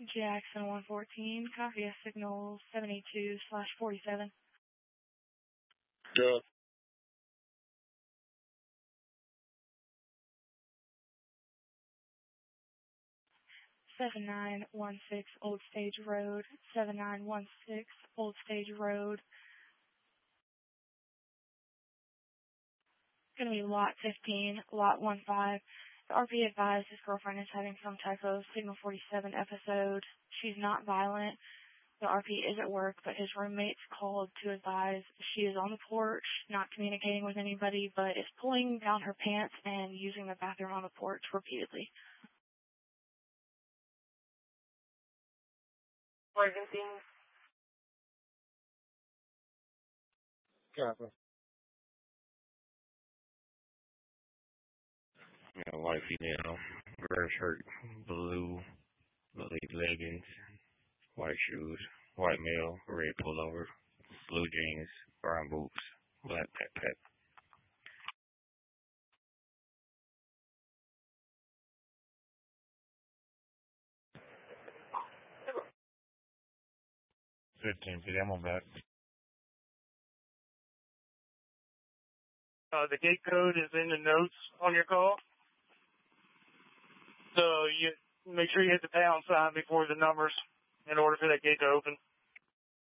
Jackson 114, copy a signal 782/47. Yeah. 7916 Old Stage Road, 7916 Old Stage Road. Going to be lot 15, lot 15. The RP advised his girlfriend is having some type of Signal 47 episode. She's not violent. The RP is at work, but his roommates called to advise she is on the porch, not communicating with anybody, but is pulling down her pants and using the bathroom on the porch repeatedly. Argentine. Copy. Yeah, white female, gray shirt, blue leggings, white shoes, white male, red pullover, blue jeans, brown boots, black backpack. I'm on back. The gate code is in the notes on your call. So you make sure you hit the pound sign before the numbers in order for that gate to open.